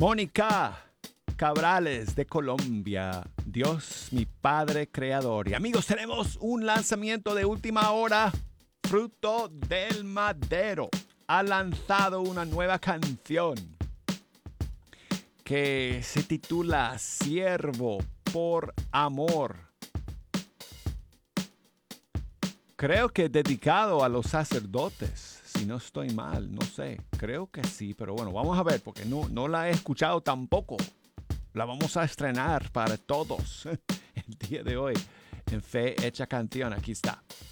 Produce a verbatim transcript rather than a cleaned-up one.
Mónica Cabrales de Colombia. Dios, mi Padre Creador. Y amigos, tenemos un lanzamiento de última hora. Fruto del Madero ha lanzado una nueva canción que se titula Siervo por Amor. Creo que dedicado a los sacerdotes. Si no estoy mal, no sé. Creo que sí, pero bueno, vamos a ver porque no, no la he escuchado tampoco. La vamos a estrenar para todos el día de hoy en Fe Hecha Canción. Aquí está.